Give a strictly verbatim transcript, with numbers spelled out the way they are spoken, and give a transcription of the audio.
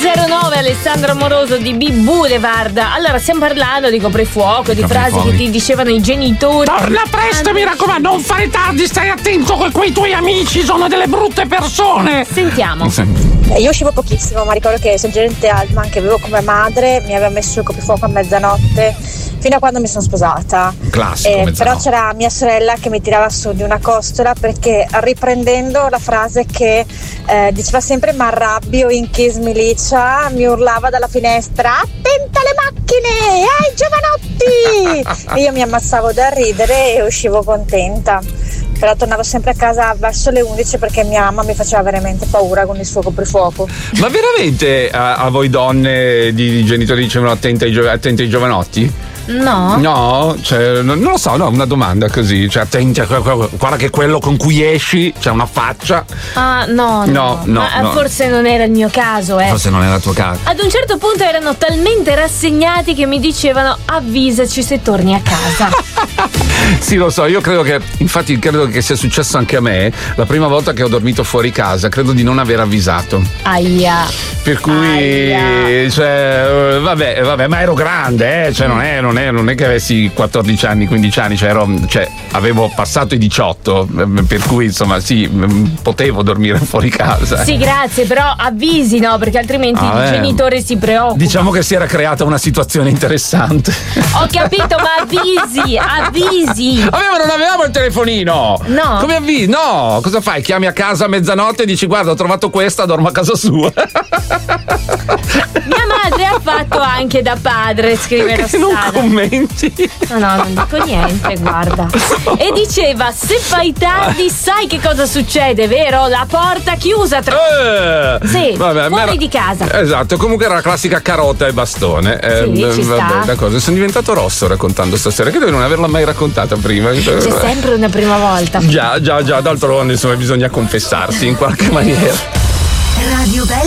zero nove Alessandro Amoroso di B Boulevard. Allora, stiamo parlando di coprifuoco, di frasi che ti dicevano i genitori. Torna presto, mi raccomando, non fare tardi, stai attento che quei tuoi amici sono delle brutte persone. Sentiamo. Io uscivo pochissimo, ma ricordo che il sergente Altman, che avevo come madre, mi aveva messo il coprifuoco a mezzanotte fino a quando mi sono sposata. Classico, eh, mezzanotte. Però c'era mia sorella che mi tirava su di una costola, perché riprendendo la frase che eh, diceva sempre "ma arrabbio in chi smilicia", mi urlava dalla finestra "attenta alle macchine, ai giovanotti!" E io mi ammazzavo da ridere e uscivo contenta. Però tornavo sempre a casa verso le undici perché mia mamma mi faceva veramente paura con il suo coprifuoco. Ma veramente a, a voi donne di, di genitori dicevano attenti ai, gio- attenti ai giovanotti? No. No, cioè, non, non lo so, no, una domanda così, cioè attenti a guarda che quello con cui esci c'è una faccia. Ah, no, no. No, no, Ma no. forse non era il mio caso, eh. Forse non era il tuo caso. Ad un certo punto erano talmente rassegnati che mi dicevano "avvisaci se torni a casa". Sì, lo so, io credo che, infatti credo che sia successo anche a me, la prima volta che ho dormito fuori casa, credo di non aver avvisato. Aia. Per cui, Aia. cioè, vabbè, vabbè, ma ero grande, eh, cioè non è, non è, non è che avessi quattordici anni, quindici anni, cioè, ero, cioè avevo passato i diciotto, per cui insomma sì, potevo dormire fuori casa. Sì, grazie, però avvisi, no? Perché altrimenti Ah, il eh. genitore si preoccupa. Diciamo che si era creata una situazione interessante. Ho capito, ma avvisi, avvisi. Vabbè, ma non avevamo il telefonino. No. Come avvisi? No, cosa fai? Chiami a casa a mezzanotte e dici "guarda, ho trovato questa, dormo a casa sua". Mia madre ha fatto anche da padre, scrive Perché non Rossana. commenti? No, no, non dico niente, guarda. E diceva "se fai tardi sai che cosa succede, vero? La porta chiusa tra... Eh, Sì, vabbè, fuori era- di casa". Esatto, comunque era la classica carota e bastone. Eh, Sì, ci vabbè, sta. d'accordo. Sono diventato rosso raccontando stasera, credo di non averla mai raccontata prima. C'è sempre una prima volta. Già, già, già, d'altronde insomma bisogna confessarsi in qualche maniera. Radio Bella